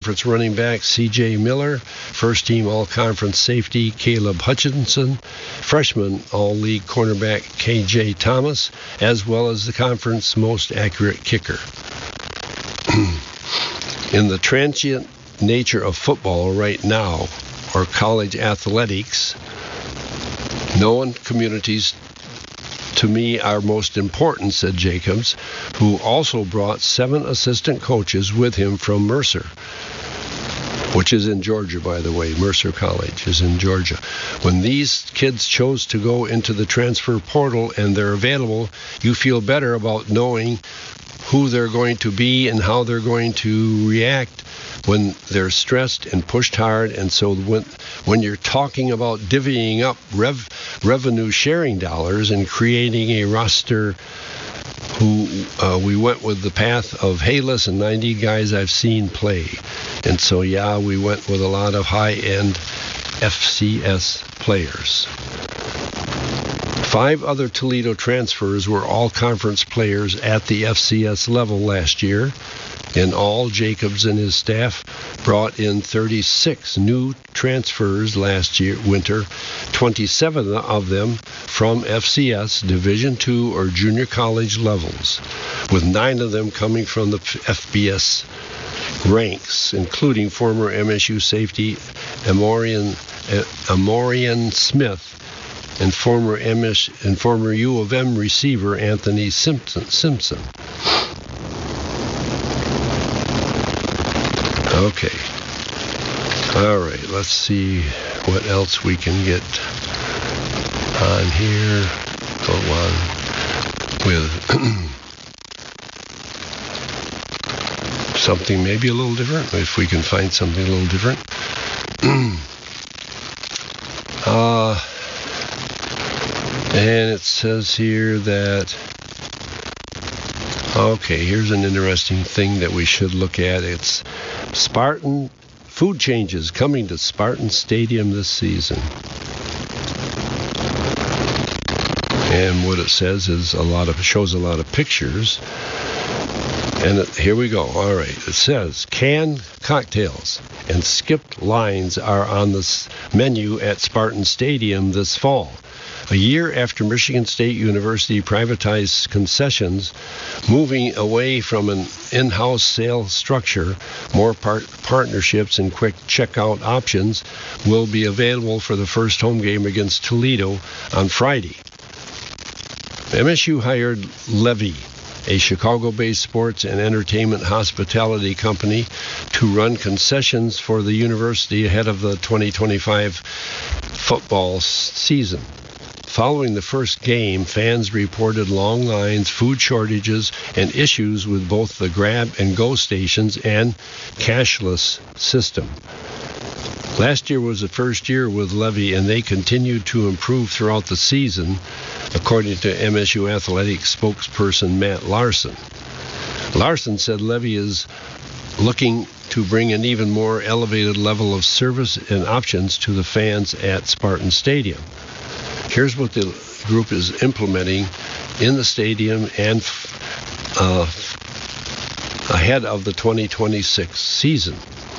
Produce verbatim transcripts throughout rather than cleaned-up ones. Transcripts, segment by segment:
Conference running back C J Miller, first-team all-conference safety Caleb Hutchinson, freshman all-league cornerback K J Thomas, as well as the conference most accurate kicker. In the transient nature of football right now, or college athletics, known communities to me are most important, said Jacobs, who also brought seven assistant coaches with him from Mercer, which is in Georgia, by the way. Mercer College is in Georgia. When these kids chose to go into the transfer portal and they're available, you feel better about knowing who they're going to be and how they're going to react when they're stressed and pushed hard. And so when when you're talking about divvying up rev, revenue sharing dollars and creating a roster who uh, we went with the path of, hey, listen, ninety guys I've seen play. And so, yeah, we went with a lot of high-end F C S players. Five other Toledo transfers were all-conference players at the F C S level last year. In all, Jacobs and his staff brought in thirty-six new transfers last year, winter, twenty-seven of them from F C S, Division two, or junior college levels, with nine of them coming from the F B S ranks, including former M S U safety Amorian, Amorian Smith and former M S and former U of M receiver Anthony Simpson. Simpson. Okay. All right. Let's see what else we can get on here. Go on with something maybe a little different, if we can find something a little different. uh, and it says here that, okay, here's an interesting thing that we should look at. It's Spartan food changes coming to Spartan Stadium this season. And what it says is a lot of shows a lot of pictures. And it, here we go. All right. It says canned cocktails and skipped lines are on the menu at Spartan Stadium this fall. A year after Michigan State University privatized concessions, moving away from an in-house sales structure, more par- partnerships and quick checkout options will be available for the first home game against Toledo on Friday. M S U hired Levy, a Chicago-based sports and entertainment hospitality company, to run concessions for the university ahead of the twenty twenty-five football season. Following the first game, fans reported long lines, food shortages, and issues with both the grab and go stations and cashless system. Last year was the first year with Levy, and they continued to improve throughout the season, according to M S U Athletics spokesperson Matt Larson. Larson said Levy is looking to bring an even more elevated level of service and options to the fans at Spartan Stadium. Here's what the group is implementing in the stadium and uh, ahead of the twenty twenty-six season.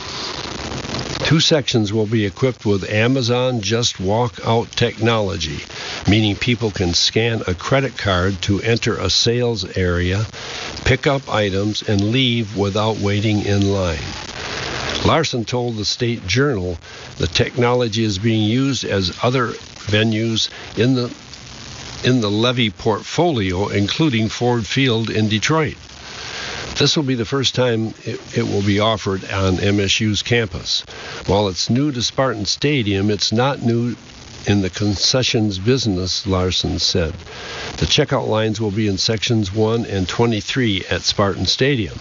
Two sections will be equipped with Amazon Just Walk Out technology, meaning people can scan a credit card to enter a sales area, pick up items, and leave without waiting in line. Larson told the State Journal the technology is being used as other venues in the in the Levy portfolio, including Ford Field in Detroit. This will be the first time it, it will be offered on M S U's campus. While it's new to Spartan Stadium, it's not new in the concessions business, Larson said. The checkout lines will be in sections one and twenty-three at Spartan Stadium.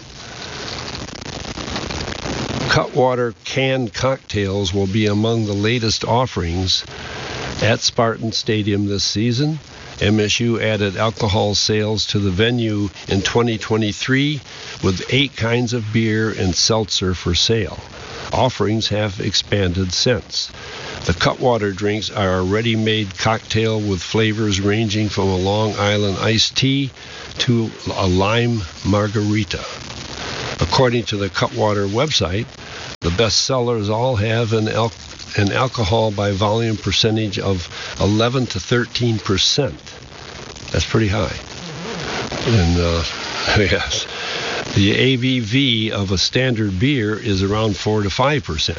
Cutwater canned cocktails will be among the latest offerings at Spartan Stadium this season. M S U added alcohol sales to the venue in twenty twenty-three with eight kinds of beer and seltzer for sale. Offerings have expanded since. The Cutwater drinks are a ready-made cocktail with flavors ranging from a Long Island iced tea to a lime margarita. According to the Cutwater website, The best sellers all have an, al- an alcohol by volume percentage of eleven to thirteen percent. That's pretty high. And uh, yes, the A B V of a standard beer is around four to five percent.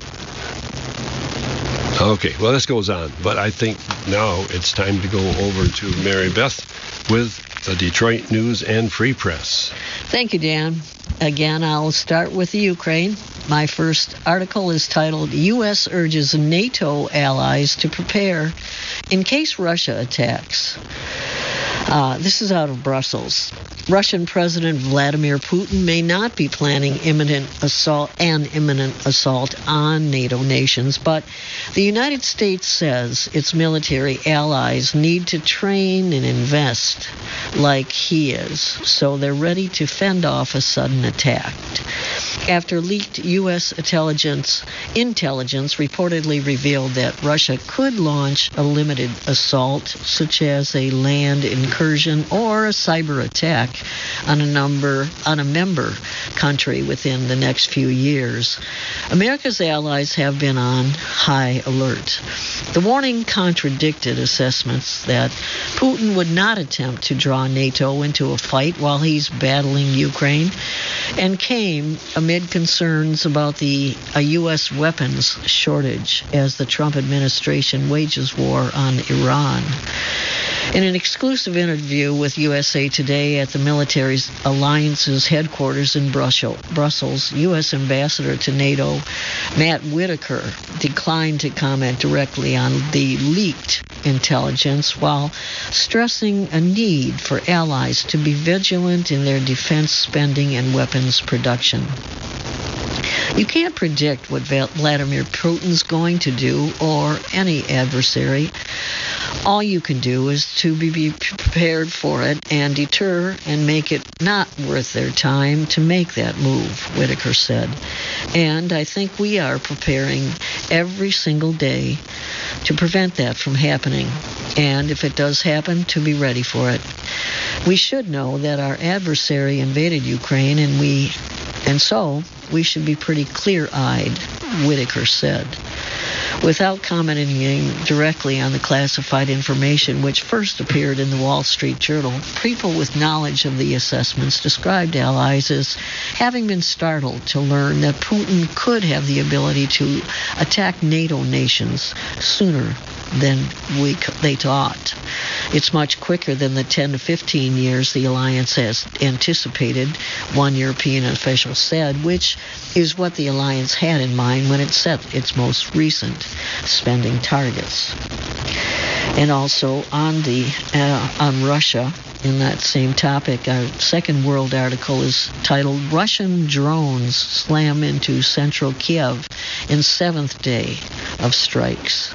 Okay, well, this goes on, but I think now it's time to go over to Mary Beth with the Detroit News and Free Press. Thank you, Dan. Again, I'll start with the Ukraine. My first article is titled, U S Urges NATO Allies to Prepare in Case Russia Attacks. Uh, this is out of Brussels. Russian President Vladimir Putin may not be planning imminent assault an imminent assault on NATO nations, but the United States says its military allies need to train and invest like he is, so they're ready to fend off a sudden attack. After leaked U S intelligence intelligence reportedly revealed that Russia could launch a limited assault, such as a land incursion or a cyber attack on a number on a member country within the next few years, America's allies have been on high alert. The warning contradicted assessments that Putin would not attempt to draw NATO into a fight while he's battling Ukraine, and came amid concerns about the a U S weapons shortage as the Trump administration wages war on Iran. In an exclusive interview with U S A Today at the military alliance's headquarters in Brussels, U S Ambassador to NATO Matt Whitaker declined to comment directly on the leaked intelligence, while stressing a need for allies to be vigilant in their defense spending and weapons production. You can't predict what Vladimir Putin's going to do, or any adversary. All you can do is to be prepared for it and deter and make it not worth their time to make that move, Whitaker said. And I think we are preparing every single day to prevent that from happening. And if it does happen, to be ready for it. We should know that our adversary invaded Ukraine, and we, and so we should be pretty clear-eyed, Whitaker said. Without commenting directly on the classified information which first appeared in the Wall Street Journal, people with knowledge of the assessments described allies as having been startled to learn that Putin could have the ability to attack NATO nations sooner than we they thought. It's much quicker than the ten to fifteen years the alliance has anticipated, one European official said, which is what the alliance had in mind when it set its most recent spending targets. And also on the uh, on Russia, in that same topic, our second world article is titled, Russian Drones Slam into Central Kiev in Seventh Day of Strikes.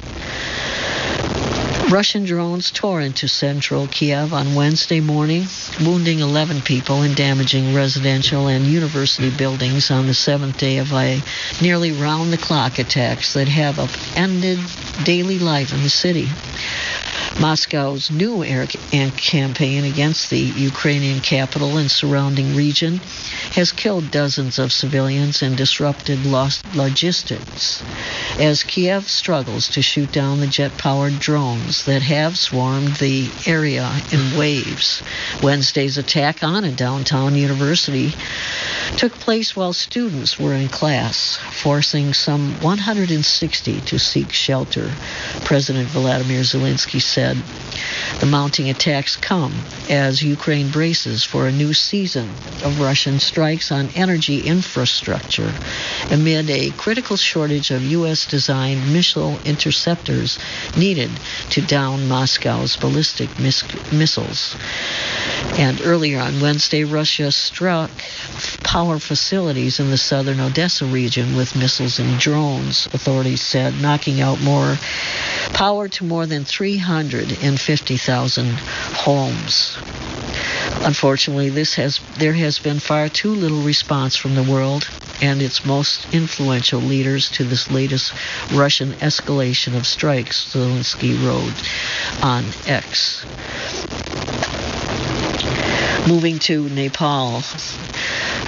Russian drones tore into central Kiev on Wednesday morning, wounding eleven people and damaging residential and university buildings on the seventh day of a nearly round-the-clock attacks that have upended daily life in the city. Moscow's new air campaign against the Ukrainian capital and surrounding region has killed dozens of civilians and disrupted logistics as Kiev struggles to shoot down the jet-powered drones that have swarmed the area in waves. Wednesday's attack on a downtown university took place while students were in class, forcing some one hundred sixty to seek shelter, President Volodymyr Zelensky said. The mounting attacks come as Ukraine braces for a new season of Russian strikes on energy infrastructure amid a critical shortage of U S-designed missile interceptors needed to down Moscow's ballistic mis- missiles. And earlier on Wednesday, Russia struck power facilities in the southern Odessa region with missiles and drones, authorities said, knocking out more power to more than three hundred fifty thousand homes. Unfortunately, this has there has been far too little response from the world and its most influential leaders to this latest Russian escalation of strikes, Zelensky wrote on X. Moving to Nepal.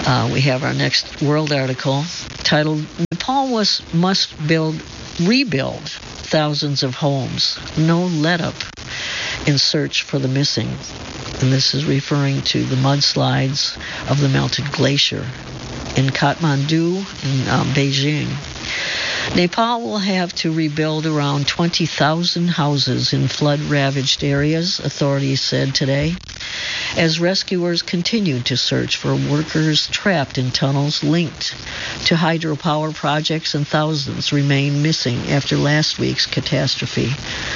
Uh, we have our next world article titled, Nepal was, must build, rebuild thousands of homes. No let-up in search for the missing. And this is referring to the mudslides of the melted glacier in Kathmandu and uh, Beijing. Nepal will have to rebuild around twenty thousand houses in flood-ravaged areas, authorities said today, as rescuers continue to search for workers trapped in tunnels linked to hydropower projects, and thousands remain missing after last week's catastrophe.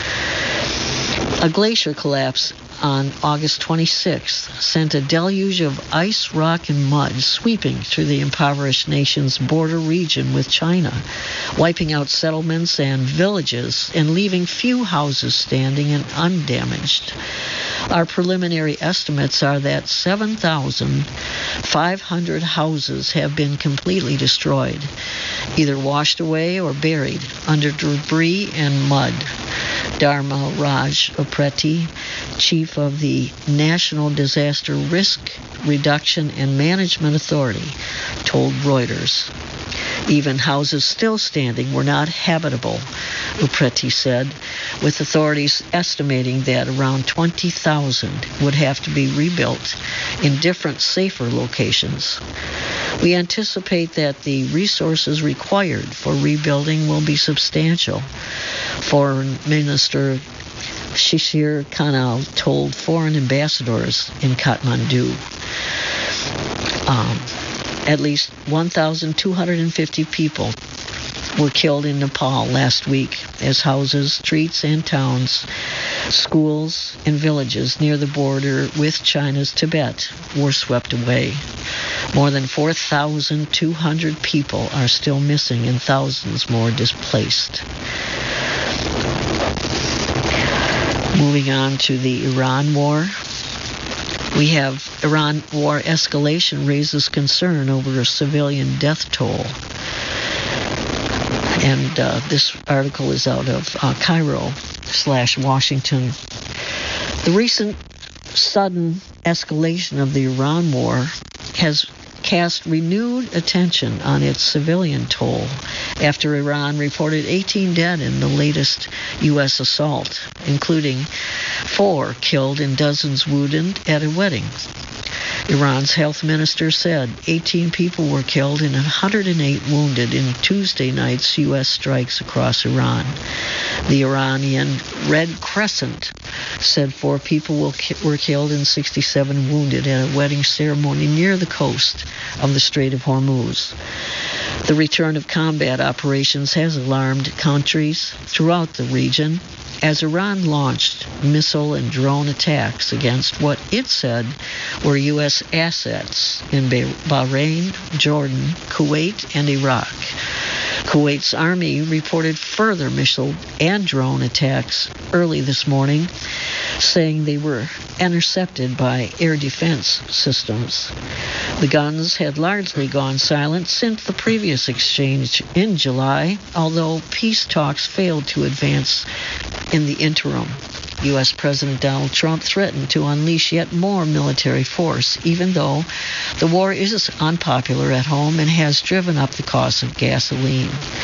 A glacier collapse on August twenty-sixth sent a deluge of ice, rock, and mud sweeping through the impoverished nation's border region with China, wiping out settlements and villages and leaving few houses standing and undamaged. Our preliminary estimates are that seven thousand five hundred houses have been completely destroyed, either washed away or buried under debris and mud. Dharma Raj Upreti, chief of the National Disaster Risk Reduction and Management Authority, told Reuters. Even houses still standing were not habitable, Upreti said, with authorities estimating that around twenty thousand would have to be rebuilt in different, safer locations. We anticipate that the resources required for rebuilding will be substantial, Foreign Minister Shishir Kanal told foreign ambassadors in Kathmandu. Um, at least one thousand two hundred fifty people were killed in Nepal last week as houses, streets, and towns, schools, and villages near the border with China's Tibet were swept away. More than four thousand two hundred people are still missing and thousands more displaced. Moving on to the Iran war. We have Iran war escalation raises concern over a civilian death toll. And uh, this article is out of uh, Cairo slash Washington. The recent sudden escalation of the Iran war has cast renewed attention on its civilian toll after Iran reported eighteen dead in the latest U S assault, including four killed and dozens wounded at a wedding. Iran's health minister said eighteen people were killed and one hundred eight wounded in Tuesday night's U S strikes across Iran. The Iranian Red Crescent said four people were killed and sixty-seven wounded at a wedding ceremony near the coast of the Strait of Hormuz. The return of combat operations has alarmed countries throughout the region as Iran launched missile and drone attacks against what it said were U S assets in Bahrain, Jordan, Kuwait, and Iraq. Kuwait's army reported further missile and drone attacks early this morning, saying they were intercepted by air defense systems. The guns had largely gone silent since the previous exchange in July, although peace talks failed to advance in the interim. U S President Donald Trump threatened to unleash yet more military force, even though the war is unpopular at home and has driven up the cost of gasoline.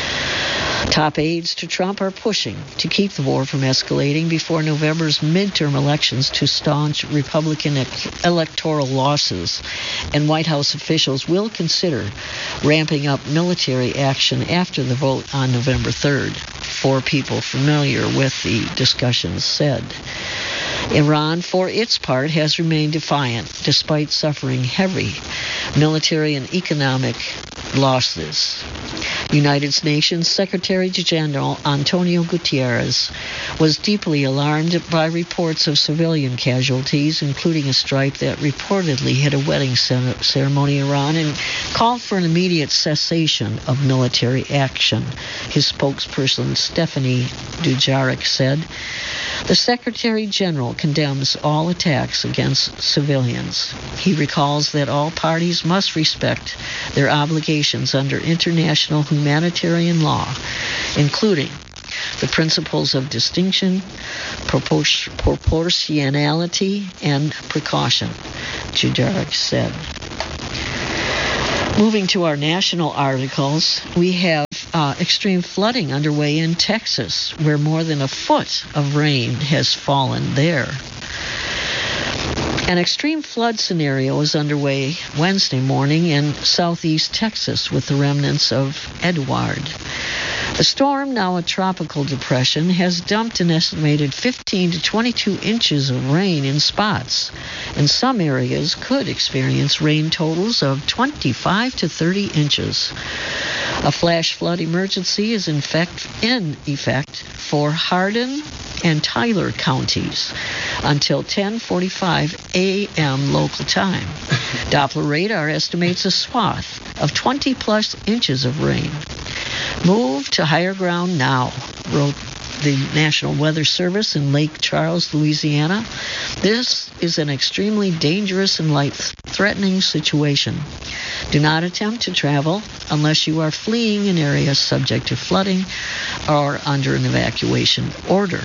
Top aides to Trump are pushing to keep the war from escalating before November's midterm elections to staunch Republican electoral losses, and White House officials will consider ramping up military action after the vote on November third. Four people familiar with the discussions said. Iran, for its part, has remained defiant despite suffering heavy military and economic losses. United Nations Secretary General Antonio Guterres was deeply alarmed by reports of civilian casualties, including a strike that reportedly hit a wedding ceremony in Iran, and called for an immediate cessation of military action. His spokesperson Stephanie Dujarric said, "The Secretary General condemns all attacks against civilians. He recalls that all parties must respect their obligations under international humanitarian law, including the principles of distinction, propor- proportionality, and precaution," Dujarric said. Moving to our national articles, we have uh, extreme flooding underway in Texas, where more than a foot of rain has fallen there. An extreme flood scenario is underway Wednesday morning in southeast Texas with the remnants of Edouard. The storm, now a tropical depression, has dumped an estimated fifteen to twenty-two inches of rain in spots, and some areas could experience rain totals of twenty-five to thirty inches. A flash flood emergency is in effect, in effect for Hardin and Tyler counties until ten forty-five a.m. local time. Doppler radar estimates a swath of twenty plus inches of rain. Move to higher ground now, wrote the National Weather Service in Lake Charles, Louisiana. This is an extremely dangerous and life-threatening situation. Do not attempt to travel unless you are fleeing an area subject to flooding or under an evacuation order.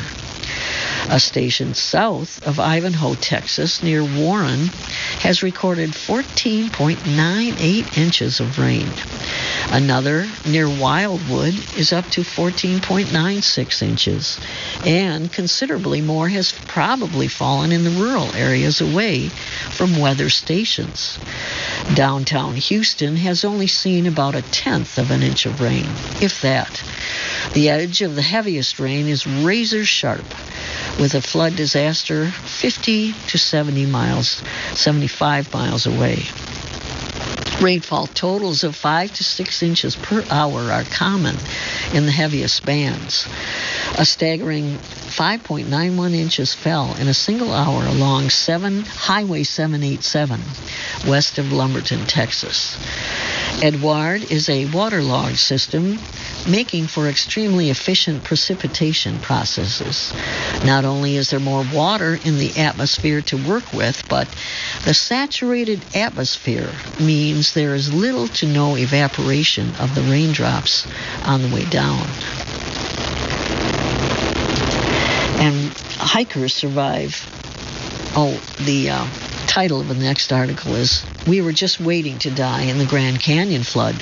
A station south of Ivanhoe, Texas, near Warren, has recorded fourteen point nine eight inches of rain. Another, near Wildwood, is up to fourteen point nine six inches, and considerably more has probably fallen in the rural areas away from weather stations. Downtown Houston has only seen about a tenth of an inch of rain, if that. The edge of the heaviest rain is razor sharp, with a flood disaster fifty to seventy miles, seventy-five miles away. Rainfall totals of five to six inches per hour are common in the heaviest bands. A staggering five point nine one inches fell in a single hour along seven, Highway seven eighty-seven, west of Lumberton, Texas. Edouard is a waterlogged system, making for extremely efficient precipitation processes. Not only is there more water in the atmosphere to work with, but the saturated atmosphere means there is little to no evaporation of the raindrops on the way down. And hikers survive. Oh, the uh, title of the next article is, "We Were Just Waiting to Die in the Grand Canyon Flood."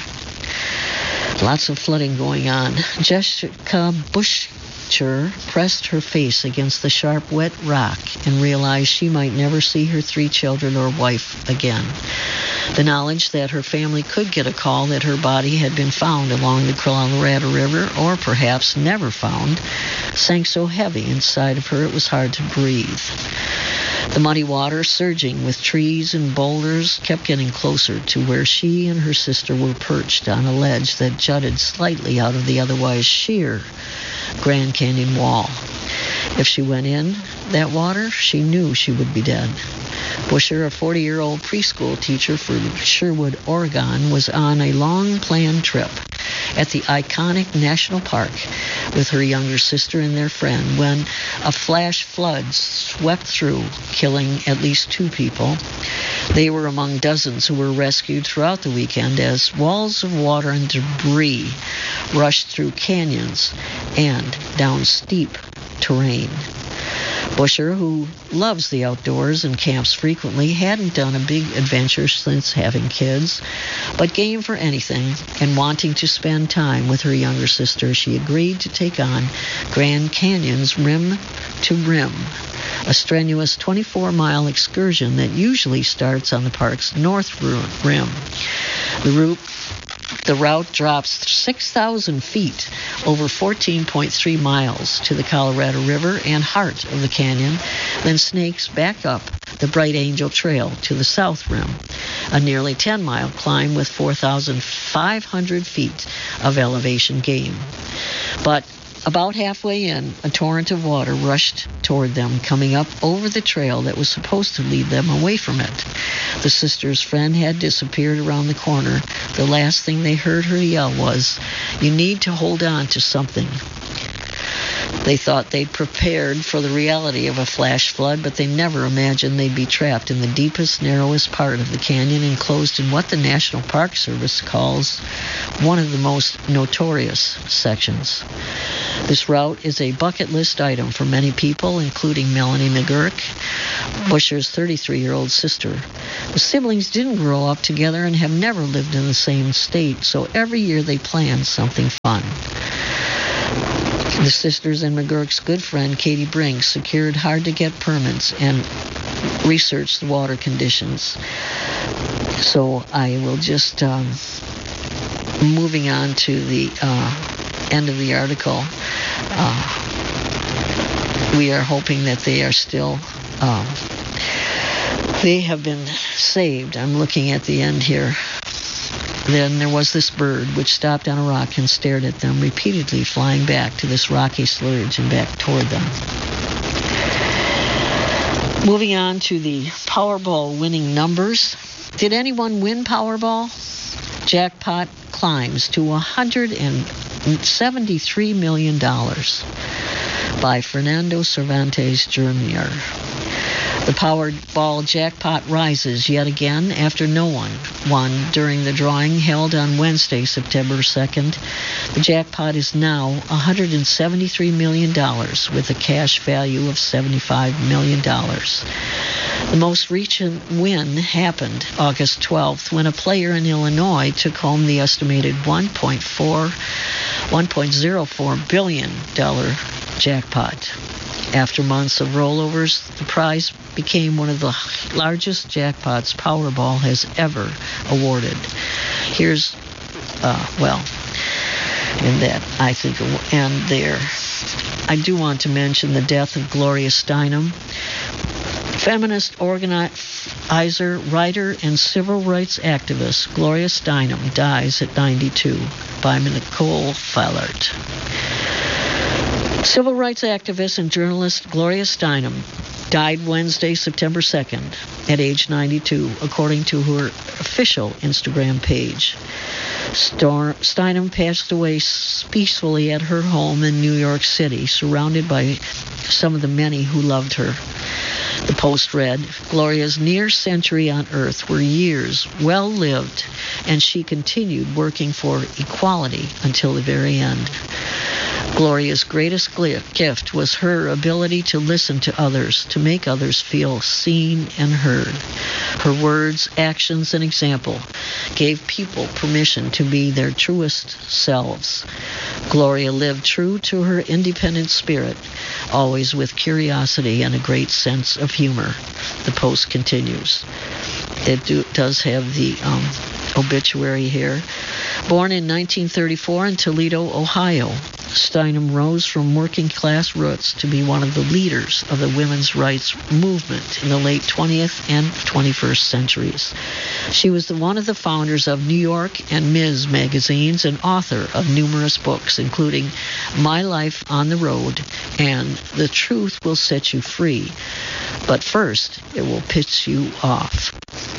Lots of flooding going on. Jessica Bushcher pressed her face against the sharp, wet rock and realized she might never see her three children or wife again. The knowledge that her family could get a call that her body had been found along the Colorado River, or perhaps never found, sank so heavy inside of her it was hard to breathe. The muddy water, surging with trees and boulders, kept getting closer to where she and her sister were perched on a ledge that jutted slightly out of the otherwise sheer Grand Canyon wall. If she went in that water, she knew she would be dead. Busher, a forty-year-old preschool teacher for Sherwood, Oregon, was on a long-planned trip at the iconic national park with her younger sister and their friend when a flash flood swept through, killing at least two people. They were among dozens who were rescued throughout the weekend as walls of water and debris rushed through canyons and down steep terrain. Busher, who loves the outdoors and camps frequently, hadn't done a big adventure since having kids, but game for anything and wanting to spend time with her younger sister, she agreed to take on Grand Canyon's Rim to Rim, a strenuous twenty-four mile excursion that usually starts on the park's north rim. The route The route drops six thousand feet over fourteen point three miles to the Colorado River and heart of the canyon, then snakes back up the Bright Angel Trail to the south rim, a nearly ten mile climb with four thousand five hundred feet of elevation gain. But about halfway in, a torrent of water rushed toward them, coming up over the trail that was supposed to lead them away from it. The sister's friend had disappeared around the corner. The last thing they heard her yell was, "You need to hold on to something." They thought they'd prepared for the reality of a flash flood, but they never imagined they'd be trapped in the deepest, narrowest part of the canyon, enclosed in what the National Park Service calls one of the most notorious sections. This route is a bucket list item for many people, including Melanie McGurk, Busher's thirty-three-year-old sister. The siblings didn't grow up together and have never lived in the same state, so every year they plan something fun. The sisters and McGurk's good friend, Katie Brinks, secured hard-to-get permits and researched the water conditions. So I will just, um, moving on to the uh, end of the article, uh, we are hoping that they are still, uh, they have been saved. I'm looking at the end here. Then there was this bird which stopped on a rock and stared at them, repeatedly flying back to this rocky sludge and back toward them. Moving on to the Powerball winning numbers. Did anyone win Powerball? Jackpot climbs to one hundred seventy-three million dollars by Fernando Cervantes Junior The Powerball jackpot rises yet again after no one won during the drawing held on Wednesday, September second. The jackpot is now one hundred seventy-three million dollars with a cash value of seventy-five million dollars. The most recent win happened August twelfth when a player in Illinois took home the estimated one point zero four billion dollars jackpot. After months of rollovers, the prize became one of the largest jackpots Powerball has ever awarded. Here's, uh, well, and that, I think, and there. I do want to mention the death of Gloria Steinem, feminist organizer, writer, and civil rights activist. Gloria Steinem dies at ninety-two by Nicole Fallert. Civil rights activist and journalist Gloria Steinem died Wednesday, September second, at age ninety-two, according to her official Instagram page. Stor- Steinem passed away peacefully at her home in New York City, surrounded by some of the many who loved her. The post read, Gloria's near century on Earth were years well lived, and she continued working for equality until the very end. Gloria's greatest gift was her ability to listen to others, to make others feel seen and heard. Her words, actions, and example gave people permission to be their truest selves. Gloria lived true to her independent spirit, always with curiosity and a great sense of humor. The post continues. It do, does have the um, obituary here. Born in nineteen thirty-four in Toledo, Ohio, Steinem rose from working-class roots to be one of the leaders of the women's rights movement in the late twentieth and twenty-first centuries. She was the, one of the founders of New York and Miz magazines and author of numerous books, including My Life on the Road and The Truth Will Set You Free, but first it will piss you off.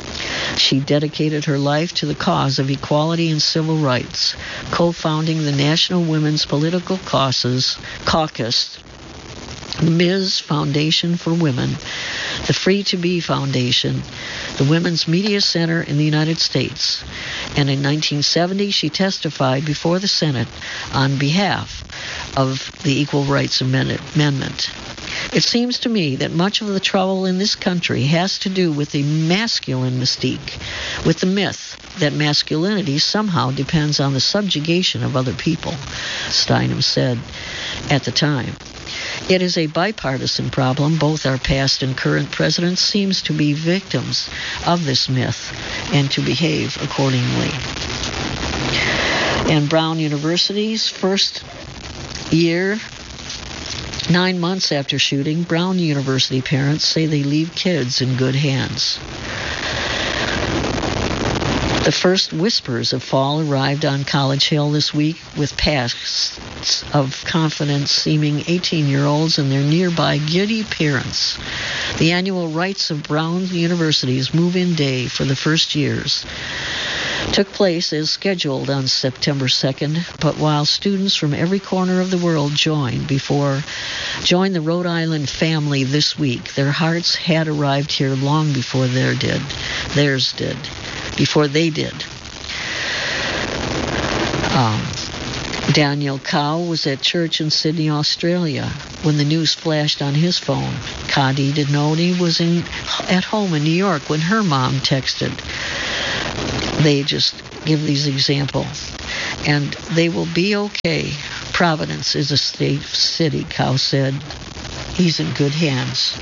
She dedicated her life to the cause of equality and civil rights, co-founding the National Women's Political Caucus, Caucus, the Miz Foundation for Women, the Free to Be Foundation, the Women's Media Center in the United States. And in nineteen seventy, she testified before the Senate on behalf of the Equal Rights Amendment. It seems to me that much of the trouble in this country has to do with the masculine mystique, with the myth that masculinity somehow depends on the subjugation of other people, Steinem said at the time. It is a bipartisan problem. Both our past and current presidents seems to be victims of this myth and to behave accordingly. And Brown University's first year, nine months after shooting, Brown University parents say they leave kids in good hands. The first whispers of fall arrived on College Hill this week with pasts of confidence seeming eighteen-year-olds and their nearby giddy parents. The annual Rites of Brown University's move-in day for the first years took place as scheduled on September second, but while students from every corner of the world joined before joined the Rhode Island family this week, their hearts had arrived here long before their did, theirs did, before they did. Um, Daniel Cow was at church in Sydney, Australia, when the news flashed on his phone. Kadi Denoni was in at home in New York when her mom texted. They just give these examples. And they will be okay. Providence is a safe city, Cow said. He's in good hands.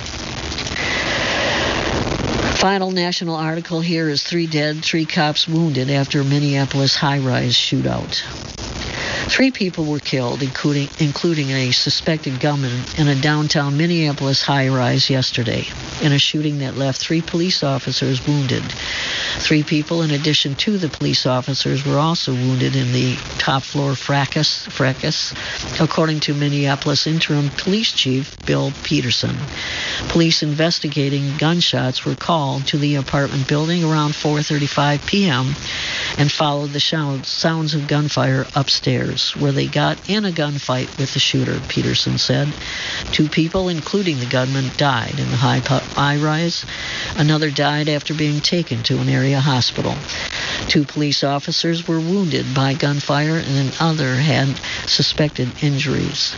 Final national article here is three dead, three cops wounded after a Minneapolis high-rise shootout. Three people were killed, including, including a suspected gunman in a downtown Minneapolis high-rise yesterday, in a shooting that left three police officers wounded. Three people, in addition to the police officers, were also wounded in the top-floor fracas, fracas, according to Minneapolis Interim Police Chief Bill Peterson. Police investigating gunshots were called to the apartment building around four thirty-five p.m. and followed the sounds of gunfire upstairs, where they got in a gunfight with the shooter, Peterson said. Two people, including the gunman, died in the high high-rise. Another died after being taken to an area hospital. Two police officers were wounded by gunfire, and another had suspected injuries.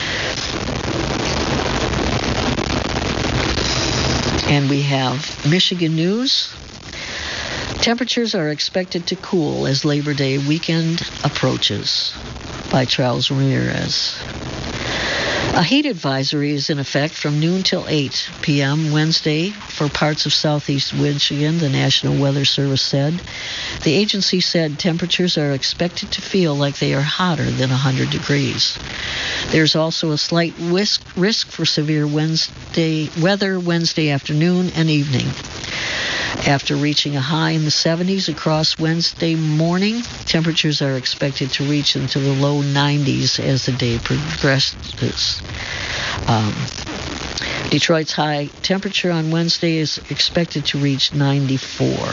And we have Michigan news. Temperatures are expected to cool as Labor Day weekend approaches, by Charles Ramirez. A heat advisory is in effect from noon till eight p.m. Wednesday for parts of southeast Michigan, the National Weather Service said. The agency said temperatures are expected to feel like they are hotter than one hundred degrees. There's also a slight risk, risk for severe Wednesday weather Wednesday afternoon and evening. After reaching a high in the seventies across Wednesday morning, temperatures are expected to reach into the low nineties as the day progresses. Um, Detroit's high temperature on Wednesday is expected to reach ninety-four.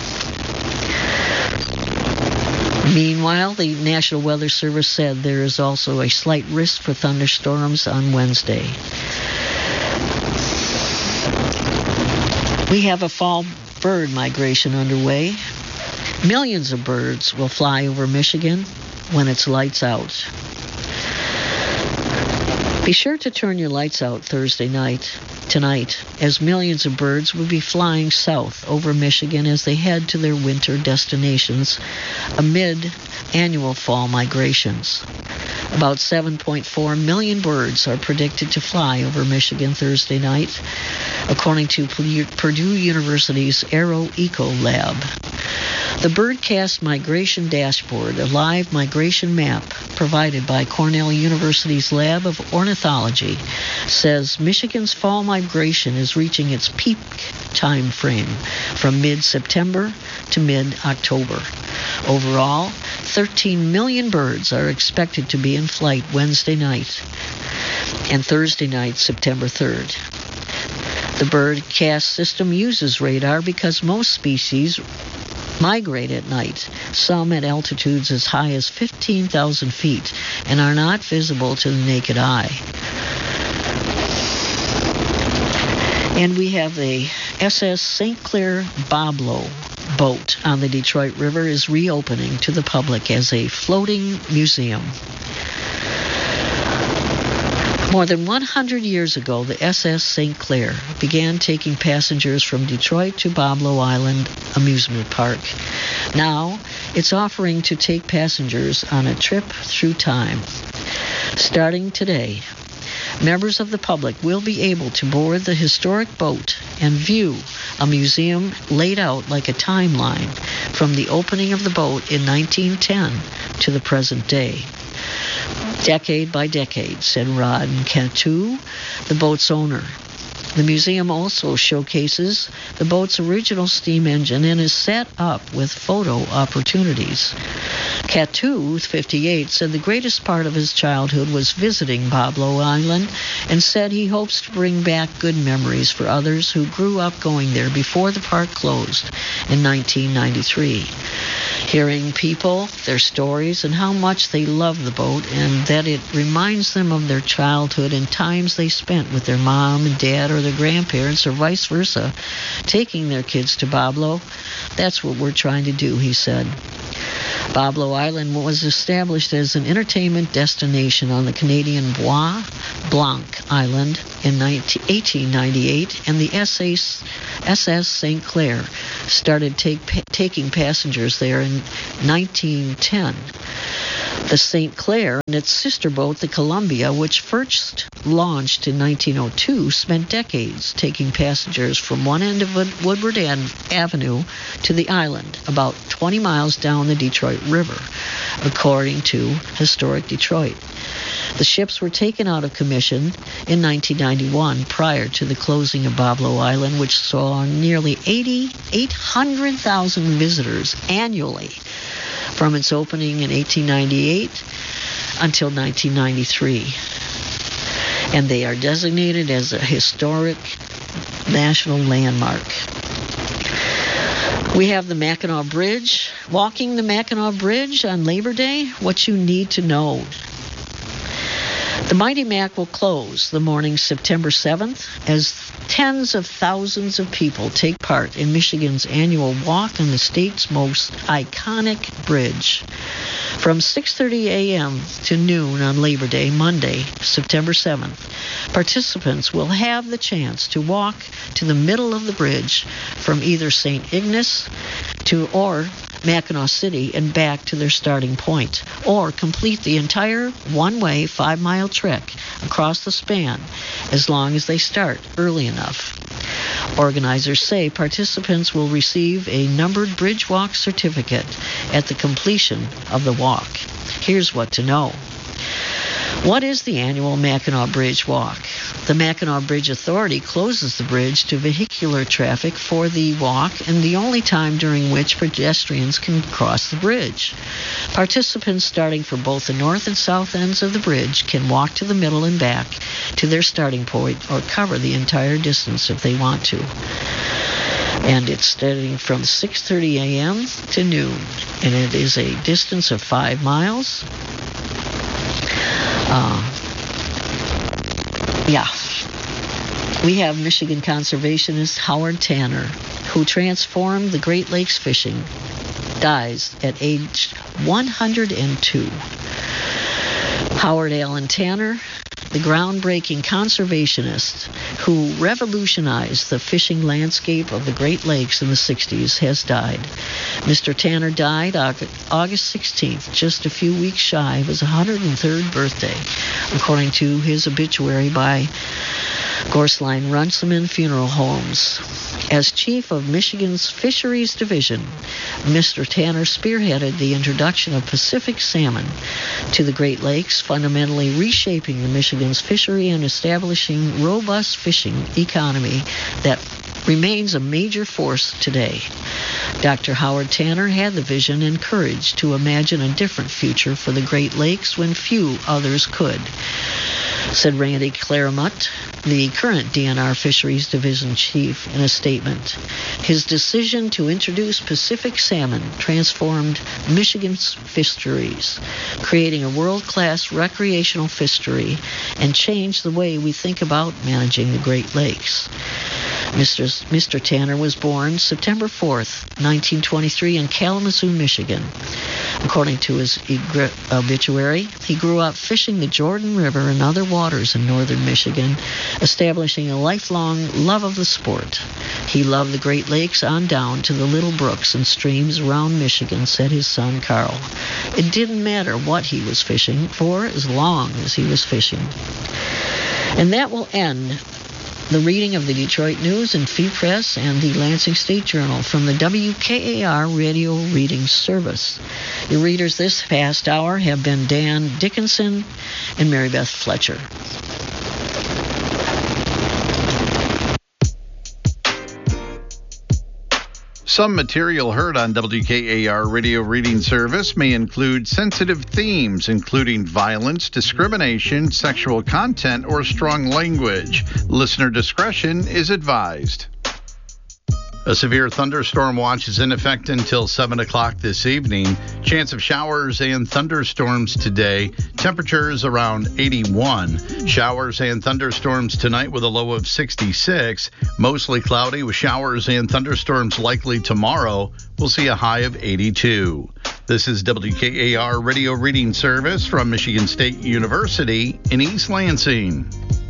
Meanwhile, the National Weather Service said there is also a slight risk for thunderstorms on Wednesday. We have a fall bird migration underway. Millions of birds will fly over Michigan when it's lights out. Be sure to turn your lights out Thursday night, tonight, as millions of birds will be flying south over Michigan as they head to their winter destinations amid annual fall migrations. About seven point four million birds are predicted to fly over Michigan Thursday night, according to Purdue University's Aero Eco Lab. The Birdcast Migration Dashboard, a live migration map provided by Cornell University's Lab of Ornithology, says Michigan's fall migration is reaching its peak time frame from mid-September to mid-October. Overall, thirteen million birds are expected to be in flight Wednesday night and Thursday night, September third. The Birdcast system uses radar because most species migrate at night, some at altitudes as high as fifteen thousand feet, and are not visible to the naked eye. And we have the S S Saint Clair Boblo boat on the Detroit River is reopening to the public as a floating museum. More than one hundred years ago, the S S Saint Clair began taking passengers from Detroit to Boblo Island Amusement Park. Now, it's offering to take passengers on a trip through time. Starting today, members of the public will be able to board the historic boat and view a museum laid out like a timeline from the opening of the boat in nineteen ten to the present day. Decade by decade, said Rod Cantu, the boat's owner. The museum also showcases the boat's original steam engine and is set up with photo opportunities. Cantu, fifty-eight, said the greatest part of his childhood was visiting Boblo Island and said he hopes to bring back good memories for others who grew up going there before the park closed in nineteen ninety-three. Hearing people, their stories, and how much they love the boat, and that it reminds them of their childhood and times they spent with their mom and dad or their grandparents or vice versa, taking their kids to Boblo. That's what we're trying to do, he said. Boblo Island was established as an entertainment destination on the Canadian Bois Blanc Island in eighteen ninety-eight, and the S S Saint Clair started take, pa- taking passengers there in nineteen ten. The Saint Clair and its sister boat, the Columbia, which first launched in nineteen oh two, spent decades taking passengers from one end of Woodward Avenue to the island, about twenty miles down the Detroit River, according to Historic Detroit. The ships were taken out of commission in nineteen ninety-one, prior to the closing of Boblo Island, which saw nearly eight hundred thousand visitors annually from its opening in eighteen ninety-eight until nineteen ninety-three. And they are designated as a historic national landmark. We have the Mackinac Bridge. Walking the Mackinac Bridge on Labor Day, what you need to know. The Mighty Mac will close the morning September seventh as tens of thousands of people take part in Michigan's annual walk on the state's most iconic bridge. From six thirty a.m. to noon on Labor Day, Monday, September seventh, participants will have the chance to walk to the middle of the bridge from either Saint Ignace to or Mackinac City and back to their starting point, or complete the entire one-way five-mile trek across the span as long as they start early enough. Organizers say participants will receive a numbered bridge walk certificate at the completion of the walk. Here's what to know. What is the annual Mackinac Bridge Walk? The Mackinac Bridge Authority closes the bridge to vehicular traffic for the walk, and the only time during which pedestrians can cross the bridge. Participants starting from both the north and south ends of the bridge can walk to the middle and back to their starting point, or cover the entire distance if they want to. And it's starting from six thirty a.m. to noon, and it is a distance of five miles. Uh, yeah. We have Michigan conservationist Howard Tanner, who transformed the Great Lakes fishing, dies at age one hundred two. Howard Allen Tanner, the groundbreaking conservationist who revolutionized the fishing landscape of the Great Lakes in the sixties, has died. Mister Tanner died August sixteenth, just a few weeks shy of his one hundred third birthday, according to his obituary by Gorsline Runciman Funeral Homes. As chief of Michigan's Fisheries Division, Mister Tanner spearheaded the introduction of Pacific salmon to the Great Lakes, fundamentally reshaping the Michigan's fishery and establishing robust fishing economy that remains a major force today. Doctor Howard Tanner had the vision and courage to imagine a different future for the Great Lakes when few others could, said Randy Claremont, the current D N R Fisheries Division Chief, in a statement. His decision to introduce Pacific salmon transformed Michigan's fisheries, creating a world-class recreational fishery, and changed the way we think about managing the Great Lakes. Mister Mister Tanner was born September fourth, nineteen twenty-three in Kalamazoo, Michigan. According to his obituary, he grew up fishing the Jordan River and other waters in northern Michigan, establishing a lifelong love of the sport. He loved the Great Lakes on down to the little brooks and streams around Michigan, said his son Carl. It didn't matter what he was fishing for as long as he was fishing. And that will end the reading of the Detroit News and Free Press and the Lansing State Journal from the W K A R Radio Reading Service. Your readers this past hour have been Dan Dickinson and Mary Beth Fletcher. Some material heard on W K A R Radio Reading Service may include sensitive themes, including violence, discrimination, sexual content, or strong language. Listener discretion is advised. A severe thunderstorm watch is in effect until seven o'clock this evening. Chance of showers and thunderstorms today. Temperatures around eighty-one. Showers and thunderstorms tonight with a low of sixty-six. Mostly cloudy with showers and thunderstorms likely tomorrow. We'll see a high of eighty-two. This is W K A R Radio Reading Service from Michigan State University in East Lansing.